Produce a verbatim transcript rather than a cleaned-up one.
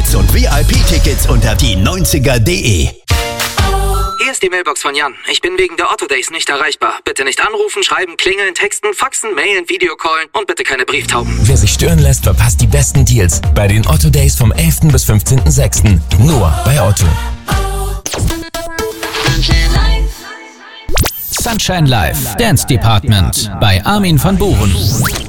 Hits und V I P-Tickets unter die neunziger punkt de. Hier ist die Mailbox von Jan. Ich bin wegen der Otto Days nicht erreichbar. Bitte nicht anrufen, schreiben, klingeln, texten, faxen, mailen, Videocallen und bitte keine Brieftauben. Wer sich stören lässt, verpasst die besten Deals bei den Otto Days vom elften bis fünfzehnten sechsten Nur bei Otto. Sunshine Live, Dance Department bei Armin van Buuren.